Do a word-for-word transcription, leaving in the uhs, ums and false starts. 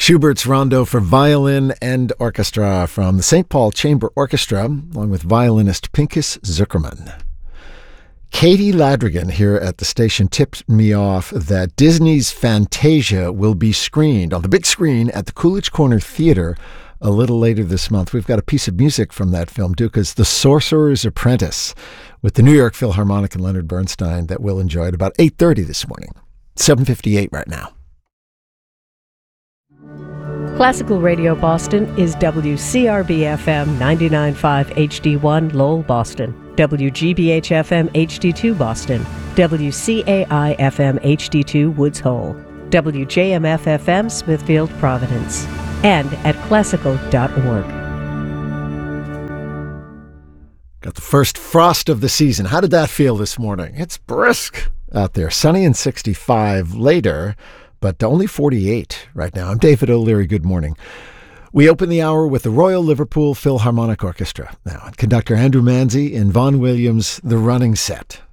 Schubert's Rondo for Violin and Orchestra from the Saint Paul Chamber Orchestra, along with violinist Pinchas Zuckerman. Katie Ladrigan here at the station tipped me off that Disney's Fantasia will be screened on the big screen at the Coolidge Corner Theater a little later this month. We've got a piece of music from that film, Dukas, The Sorcerer's Apprentice, with the New York Philharmonic and Leonard Bernstein that we'll enjoy at about eight thirty this morning. seven fifty-eight right now. Classical Radio Boston is W C R B F M ninety-nine point five H D one Lowell, Boston, W G B H F M H D two Boston, W C A I F M H D two Woods Hole, W J M F F M Smithfield, Providence, and at classical dot org. Got the first frost of the season. How did that feel this morning? It's brisk out there. Sunny and sixty-five later, but only forty-eight right now. I'm David O'Leary. Good morning. We open the hour with the Royal Liverpool Philharmonic Orchestra now, and conductor Andrew Manzi in Vaughan Williams' The Running Set.